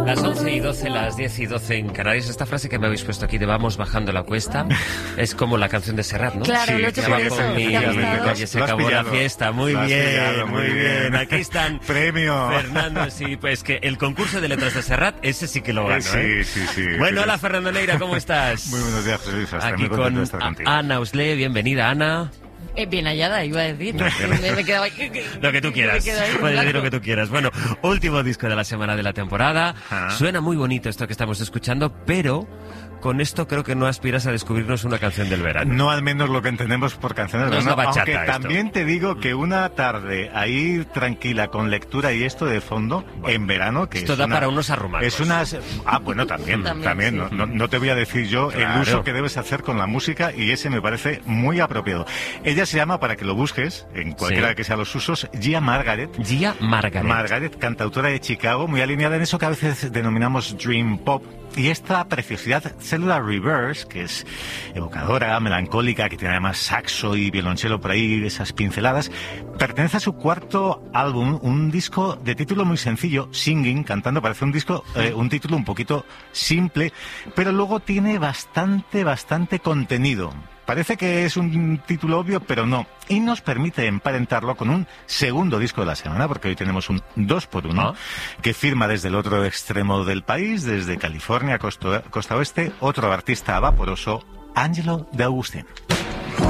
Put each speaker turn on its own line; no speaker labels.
Las 11:12, las 10:12 en Canarias. Esta frase que me habéis puesto aquí de vamos bajando la cuesta es como la canción de Serrat, ¿no?
Claro,
sí,
lo he hecho
se
por
va
eso.
por mi calle, se acabó la fiesta. Muy bien. Aquí están.
Premio.
Fernando, sí, pues que el concurso de letras de Serrat, ese sí que lo ganó, ¿eh?
Sí.
Bueno, hola Fernando Neira, ¿cómo estás?
Muy buenos días, José Luis.
Aquí con Ana Usle, bienvenida, Ana.
Bien hallada, iba a decir. Me quedaba ahí.
Lo que tú quieras. Puedes decir lo que tú quieras. Bueno, último disco de la semana de la temporada. Suena muy bonito esto que estamos escuchando, pero con esto creo que no aspiras a descubrirnos una canción del verano.
No, al menos lo que entendemos por canciones del verano.
Bachata,
aunque
esto.
también te digo que una tarde ahí tranquila con lectura y esto de fondo, en verano, que
esto
es
da para unos arrumacos.
Es unas... bueno, también.
Sí.
No te voy a decir yo
Claro.
el uso que debes hacer con la música y ese me parece muy apropiado. Ella se llama, para que lo busques, en cualquiera que sean los usos, Gia Margaret.
Gia Margaret.
Margaret, cantautora de Chicago, muy alineada en eso que a veces denominamos Dream Pop. Y esta preciosidad, Cellular Reverse, que es evocadora, melancólica, que tiene además saxo y violonchelo por ahí, esas pinceladas, pertenece a su cuarto álbum, un disco de título muy sencillo, Singing, cantando, parece un disco, un título un poquito simple, pero luego tiene bastante contenido. Parece que es un título obvio, pero no. Y nos permite emparentarlo con un segundo disco de la semana, porque hoy tenemos un 2x1, que firma desde el otro extremo del país, desde California, costa oeste, otro artista vaporoso, Angelo De Agustín.